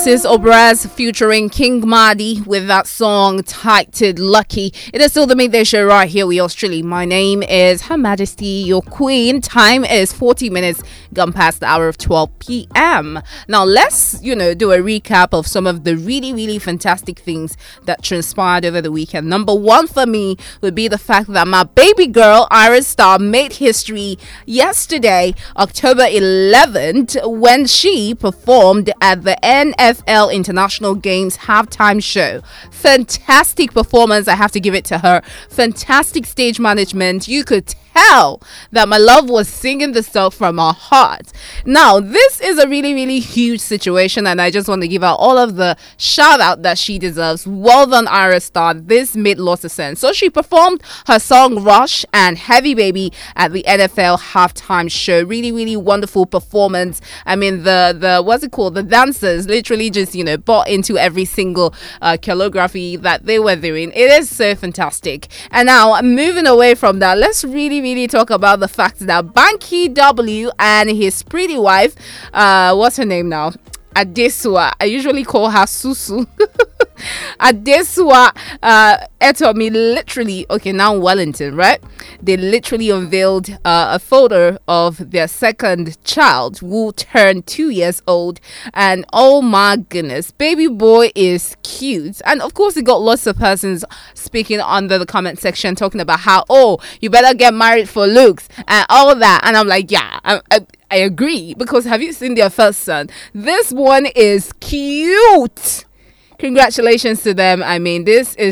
This is Obraz featuring King Madi with that song titled Lucky. It is still the Midday Show right here with Australia. My name is Her Majesty, your Queen. Time is 40 minutes gone past the hour of 12 p.m. Now let's, do a recap of some of the really, really fantastic things that transpired over the weekend. Number one for me would be the fact that my baby girl, Iris Star, made history yesterday, October 11th, when she performed at the NFL International Games halftime show. Fantastic performance, I have to give it to her. Fantastic stage management. You could tell that my love was singing the song from her heart. Now, this is a really, really huge situation, and I just want to give her all of the shout out that she deserves. Well done, Iris Star. This made lots of sense. So she performed her song Rush and Heavy Baby at the NFL halftime show. Really, really wonderful performance. I mean, the what's it called? The dancers literally just, bought into every single choreography that they were doing. It is so fantastic. And now, moving away from that, let's really talk about the fact that Banky W and his pretty wife, what's her name now? Adesua. I usually call her Susu. Adesua Etomi literally, now Wellington, right? They literally unveiled a photo of their second child who turned 2 years old, and oh my goodness, baby boy is cute. And of course, it got lots of persons speaking under the comment section talking about how, you better get married for looks and all that. And I'm like, yeah, I agree, because have you seen their first son? This one is cute. Congratulations to them. I mean, this is